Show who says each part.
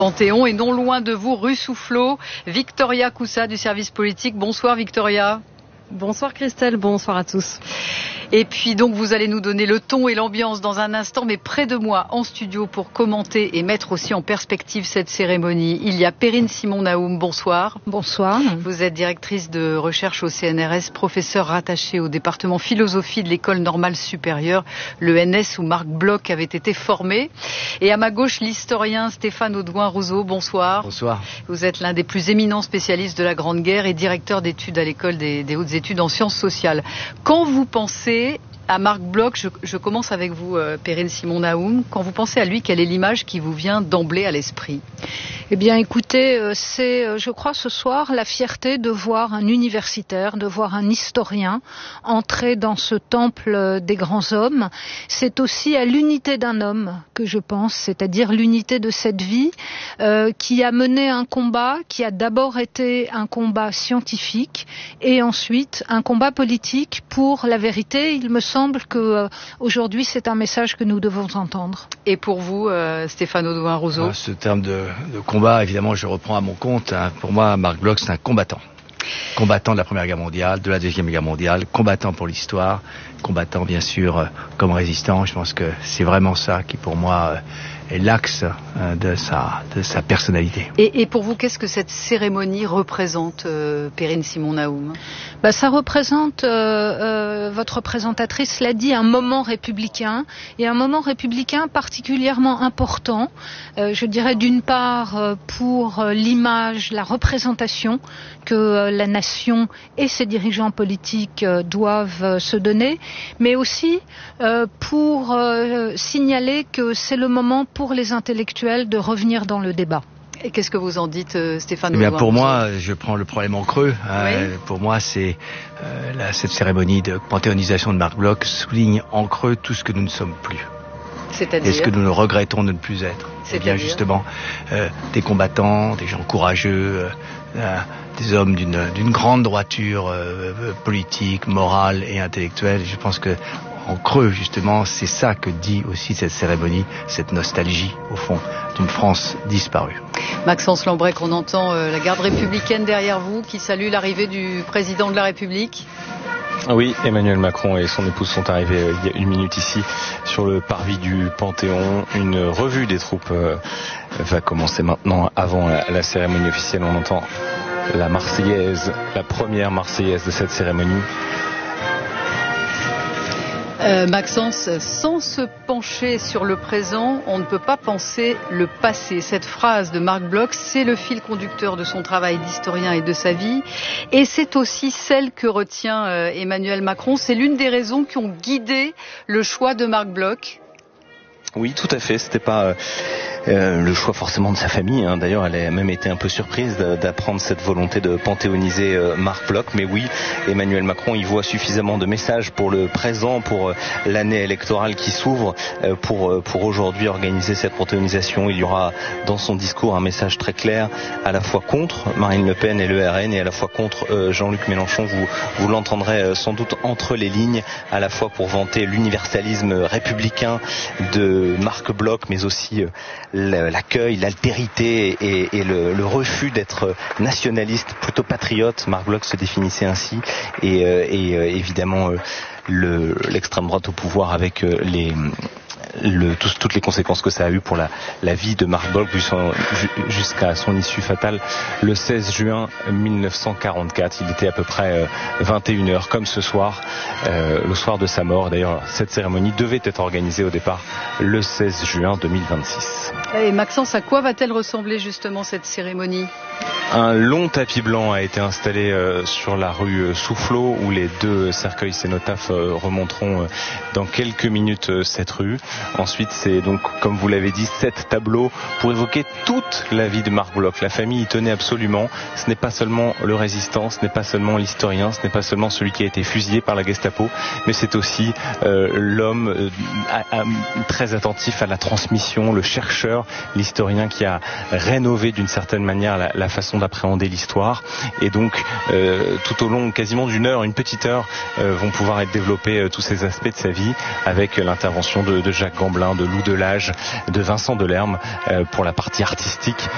Speaker 1: Panthéon et non loin de vous, rue Soufflot, Victoria Coussa du service politique. Bonsoir Victoria.
Speaker 2: Bonsoir Christelle, bonsoir à tous.
Speaker 1: Et puis donc vous allez nous donner le ton et l'ambiance dans un instant, mais près de moi en studio pour commenter et mettre aussi en perspective cette cérémonie, il y a Perrine Simon-Naoum. Bonsoir.
Speaker 2: Bonsoir.
Speaker 1: Vous êtes directrice de recherche au CNRS, professeure rattachée au département philosophie de l'École normale supérieure, l'ENS où Marc Bloch avait été formé. Et à ma gauche, l'historien Stéphane Audouin-Rousseau. Bonsoir.
Speaker 3: Bonsoir.
Speaker 1: Vous êtes l'un des plus éminents spécialistes de la Grande Guerre et directeur d'études à l'École des hautes études en sciences sociales. Quand vous pensez à Marc Bloch, je commence avec vous, Perrine Simon-Naoum. Quand vous pensez à lui, quelle est l'image qui vous vient d'emblée à l'esprit ?
Speaker 2: Eh bien, écoutez, c'est, je crois, ce soir, la fierté de voir un universitaire, de voir un historien entrer dans ce temple des grands hommes. C'est aussi à l'unité d'un homme que je pense, c'est-à-dire l'unité de cette vie qui a mené un combat, qui a d'abord été un combat scientifique et ensuite un combat politique pour la vérité. Il me semble que aujourd'hui, c'est un message que nous devons entendre.
Speaker 1: Et pour vous, Stéphane Audouin-Rousseau ?
Speaker 3: Ce terme de combat, évidemment, je reprends à mon compte. Pour moi, Marc Bloch, c'est un combattant. Combattant de la Première Guerre mondiale, de la Deuxième Guerre mondiale, combattant pour l'histoire, combattant bien sûr comme résistant. Je pense que c'est vraiment ça qui, pour moi, est l'axe de sa personnalité.
Speaker 1: Et pour vous, qu'est-ce que cette cérémonie représente, Perrine Simon-Naoum ?
Speaker 2: Ça représente, votre présentatrice l'a dit, un moment républicain, et un moment républicain particulièrement important, je dirais d'une part pour l'image, la représentation que la nation et ses dirigeants politiques doivent se donner, mais aussi pour signaler que c'est le moment pour les intellectuels de revenir dans le débat.
Speaker 1: Et qu'est-ce que vous en dites, Stéphane ?
Speaker 3: Eh bien, pour moi, je prends le problème en creux.
Speaker 1: Oui.
Speaker 3: Pour moi, c'est cette cérémonie de panthéonisation de Marc Bloch souligne en creux tout ce que nous ne sommes plus.
Speaker 1: C'est-à-dire ?
Speaker 3: Et ce que nous ne regrettons de ne plus être.
Speaker 1: C'est
Speaker 3: bien justement des combattants, des gens courageux, des hommes d'une grande droiture politique, morale et intellectuelle. Je pense que en creux, justement, c'est ça que dit aussi cette cérémonie, cette nostalgie, au fond, d'une France disparue.
Speaker 1: Maxence Lambrec, on entend la garde républicaine derrière vous qui salue l'arrivée du président de la République.
Speaker 4: Oui, Emmanuel Macron et son épouse sont arrivés il y a une minute ici sur le parvis du Panthéon. Une revue des troupes va commencer maintenant avant la cérémonie officielle. On entend la Marseillaise, la première Marseillaise de cette cérémonie.
Speaker 1: Maxence, sans se pencher sur le présent, on ne peut pas penser le passé. Cette phrase de Marc Bloch, c'est le fil conducteur de son travail d'historien et de sa vie. Et c'est aussi celle que retient Emmanuel Macron. C'est l'une des raisons qui ont guidé le choix de Marc Bloch.
Speaker 4: Oui, tout à fait. C'était pas le choix forcément de sa famille. D'ailleurs, elle a même été un peu surprise d'apprendre cette volonté de panthéoniser Marc Bloch. Mais oui, Emmanuel Macron y voit suffisamment de messages pour le présent, pour l'année électorale qui s'ouvre, pour aujourd'hui organiser cette panthéonisation. Il y aura dans son discours un message très clair, à la fois contre Marine Le Pen et le RN, et à la fois contre Jean-Luc Mélenchon. Vous l'entendrez sans doute entre les lignes, à la fois pour vanter l'universalisme républicain de Marc Bloch, mais aussi l'accueil, l'altérité et le refus d'être nationaliste, plutôt patriote. Marc Bloch se définissait ainsi, et évidemment l'extrême droite au pouvoir avec toutes les conséquences que ça a eu pour la vie de Marc Bloch jusqu'à son issue fatale le 16 juin 1944. Il était à peu près 21h, comme ce soir, le soir de sa mort. D'ailleurs, cette cérémonie devait être organisée au départ le 16 juin 2026.
Speaker 1: Et Maxence, à quoi va-t-elle ressembler justement cette cérémonie ?
Speaker 4: Un long tapis blanc a été installé sur la rue Soufflot, où les deux cercueils cénotaphes remonteront dans quelques minutes cette rue. Ensuite, c'est donc, comme vous l'avez dit, 7 tableaux pour évoquer toute la vie de Marc Bloch. La famille y tenait absolument. Ce n'est pas seulement le résistant, ce n'est pas seulement l'historien, ce n'est pas seulement celui qui a été fusillé par la Gestapo, mais c'est aussi l'homme très attentif à la transmission, le chercheur, l'historien qui a rénové d'une certaine manière la façon d'appréhender l'histoire. Et donc, tout au long quasiment d'une heure, une petite heure, vont pouvoir être développés tous ces aspects de sa vie, avec l'intervention de Jacques Gamblin, de Lou Delage, de Vincent Delerme pour la partie artistique